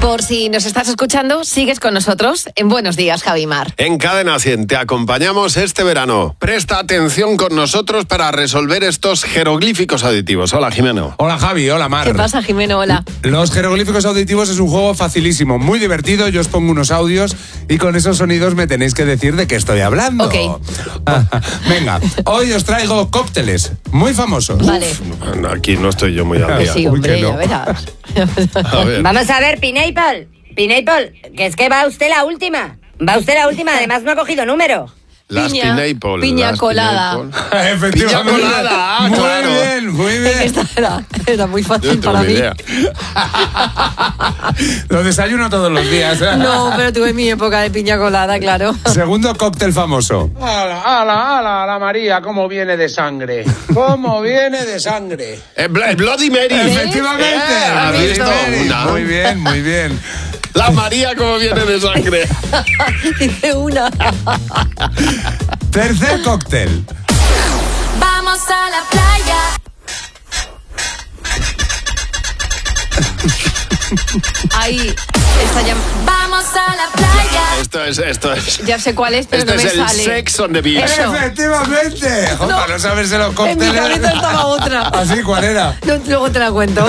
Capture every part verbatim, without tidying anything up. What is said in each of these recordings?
Por si nos estás escuchando, sigues con nosotros en Buenos Días, Javi Mar. En Cadena cien te acompañamos este verano. Presta atención con nosotros para resolver estos jeroglíficos auditivos. Hola, Jimeno. Hola, Javi. Hola, Mar. ¿Qué pasa, Jimeno? Hola. Los jeroglíficos auditivos es un juego facilísimo, muy divertido. Yo os pongo unos audios y con esos sonidos me tenéis que decir de qué estoy hablando. Ok. Venga, hoy os traigo cócteles muy famosos. Vale. Uf, aquí no estoy yo muy al día. Sí, Uy, hombre, que no. ya verás. A ver. Vamos a ver, Pineapple. Pineapple, que es que va usted la última. Va usted la última, además no ha cogido número. Las Piña, Pineapple. piña las colada. Pineapple. Efectivamente. Piña colada, ah, muy claro. bien, muy bien. Esta era, era muy Yo fácil no tengo para ni mí. idea. Lo desayuno todos los días. No, pero tuve mi época de piña colada, claro. Segundo cóctel famoso. ¡Hala, hala, hala! La María, cómo viene de sangre. ¿Cómo viene de sangre? Eh, Bla- Bloody Mary. Efectivamente. Eh, ¿has Bloody visto? Mary. Una. Muy bien, muy bien. La María, como viene de sangre. Hice una. Tercer cóctel. Vamos a la playa. Ahí está ya. Vamos a la playa. Esto es, esto es. Ya sé cuál es, pero Esto no es me el sale. Sex on the Beach. Eso. Efectivamente. Jo, No. para no saberse los En mi cócteles. cabeza estaba otra. ¿Así? ¿Cuál era? No, luego te la cuento.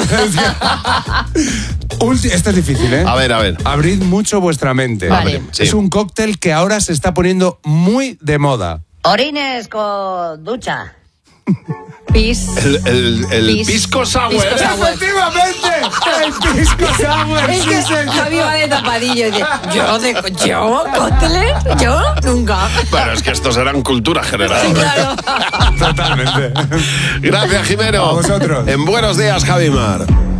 Ulti- Esto es difícil, ¿eh? A ver, a ver. Abrid mucho vuestra mente. Vale. Sí. Es un cóctel que ahora se está poniendo muy de moda. Orines con ducha. Pis. El, el, el Pis. pisco sour. Pisco sour. ¡Efectivamente! ¡El pisco sour! Es sí, que señor. Javi va de tapadillo. y dice, ¿Yo? De, ¿Yo? ¿Cócteles? ¿Yo? Nunca. Bueno, es que estos eran cultura general. Claro. Totalmente. Gracias, Jimeno. A vosotros. En Buenos Días, Javi Mar.